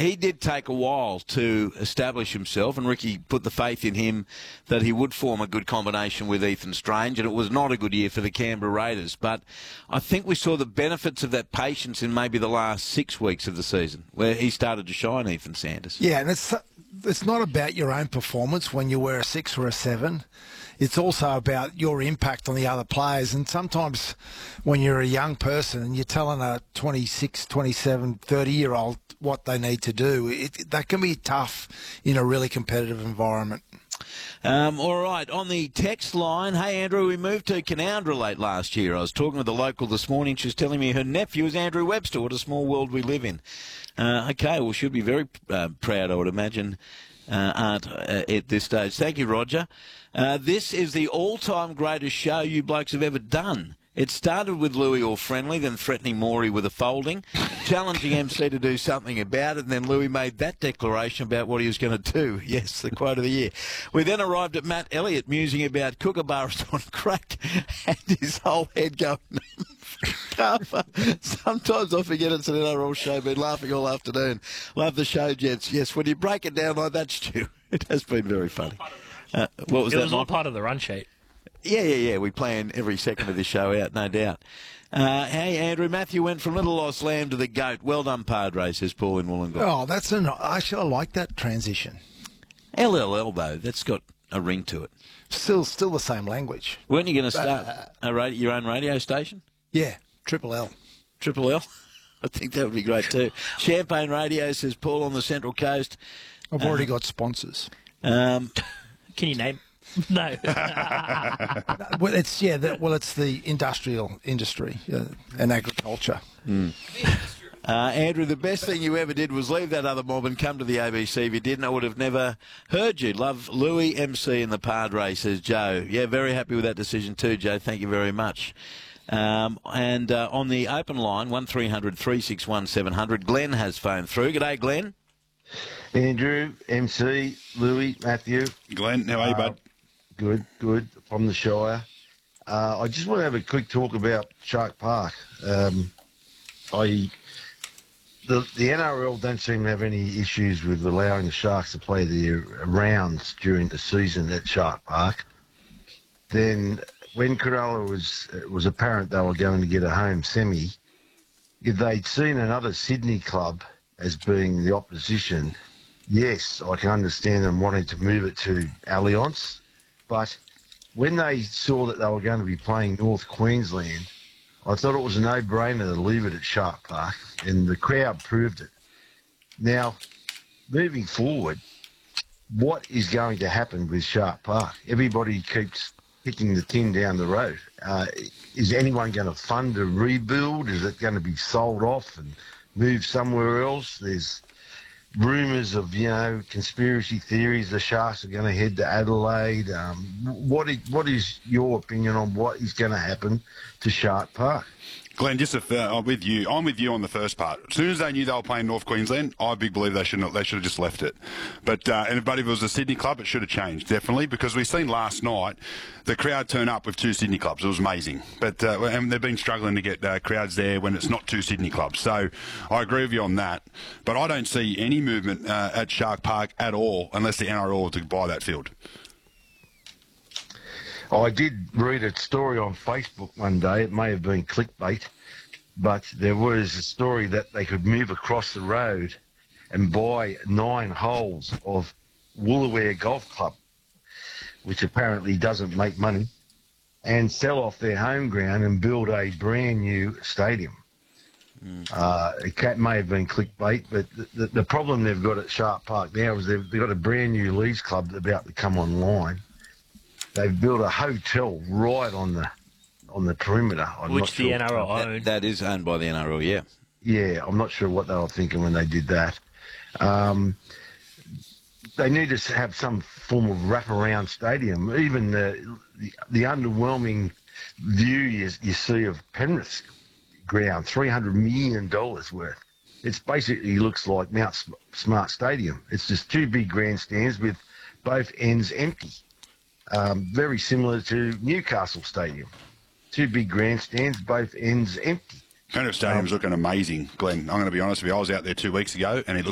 he did take a while to establish himself, and Ricky put the faith in him that he would form a good combination with Ethan Strange, and it was not a good year for the Canberra Raiders. But I think we saw the benefits of that patience in maybe the last 6 weeks of the season, where he started to shine, Ethan Sanders. Yeah, and it's not about your own performance when you wear a 6 or a 7. It's also about your impact on the other players. And sometimes when you're a young person and you're telling a 26, 27, 30-year-old what they need to do, that can be tough in a really competitive environment. All right, on the text line, hey Andrew, we moved to Canowindra late last year. I was talking with a local this morning. She was telling me her nephew is Andrew Webster. What a small world we live in. Okay, well, she'll be very proud, I would imagine, Aunt, at this stage. Thank you, Roger. This is the all-time greatest show you blokes have ever done. It started with Louis all friendly, then threatening Maury with a folding, challenging MC to do something about it, and then Louis made that declaration about what he was going to do. Yes, the quote of the year. We then arrived at Matt Elliott musing about Kookaburras on crack and his whole head going Sometimes I forget it's an NRL show. Been laughing all afternoon. Love the show, gents. Yes, when you break it down like that, Stu, it has been very funny. What was it that? Was all part of the run sheet. Yeah. We plan every second of this show out, no doubt. Hey, Andrew, Matthew went from Little Lost Lamb to the GOAT. Well done, Padre, says Paul in Wollongong. Oh, actually, I like that transition. LLL, though, that's got a ring to it. Still the same language. Weren't you going to start your own radio station? Yeah, Triple L. Triple L? I think that would be great too. Champagne Radio, says Paul on the Central Coast. I've already got sponsors. Can you name? No. Well, it's the industrial industry and agriculture. Andrew, the best thing you ever did was leave that other mob and come to the ABC. If you didn't, I would have never heard you. Love Louis, MC and the Padre, says Joe. Yeah, very happy with that decision too, Joe. Thank you very much. And on the open line, 1300 361 700, Glenn has phoned through. G'day, Glenn. Andrew, MC, Louis, Matthew. Glenn, how are you, bud? Good, from the Shire. I just want to have a quick talk about Shark Park. The NRL don't seem to have any issues with allowing the Sharks to play their rounds during the season at Shark Park. Then when Cronulla it was apparent they were going to get a home semi, if they'd seen another Sydney club as being the opposition, yes, I can understand them wanting to move it to Allianz. But when they saw that they were going to be playing North Queensland, I thought it was a no-brainer to leave it at Shark Park, and the crowd proved it. Now, moving forward, what is going to happen with Shark Park? Everybody keeps kicking the tin down the road. Is anyone going to fund a rebuild? Is it going to be sold off and moved somewhere else? There's rumours of, conspiracy theories. The Sharks are going to head to Adelaide. What is your opinion on what is going to happen to Shark Park? Glenn, I'm with you. I'm with you on the first part. As soon as they knew they were playing North Queensland, I big believe they should have just left it. But if it was a Sydney club, it should have changed, definitely, because we've seen last night the crowd turn up with two Sydney clubs. It was amazing. But and they've been struggling to get crowds there when it's not two Sydney clubs. So I agree with you on that. But I don't see any movement at Shark Park at all unless the NRL were to buy that field. I did read a story on Facebook one day. It may have been clickbait, but there was a story that they could move across the road and buy 9 holes of Woolooware Golf Club, which apparently doesn't make money, and sell off their home ground and build a brand new stadium. It may have been clickbait, but the problem they've got at Shark Park now is they've got a brand new Leeds club that's about to come online. They've built a hotel right on the perimeter. Which the NRL owned. That is owned by the NRL, yeah. Yeah, I'm not sure what they were thinking when they did that. They need to have some form of wraparound stadium. Even the underwhelming view you see of Penrith's ground, $300 million worth. It's basically looks like Mount Smart Stadium. It's just 2 big grandstands with both ends empty. Very similar to Newcastle Stadium. 2 big grandstands, both ends empty. Penrith Stadium's looking amazing, Glenn. I'm going to be honest with you. I was out there 2 weeks ago, and it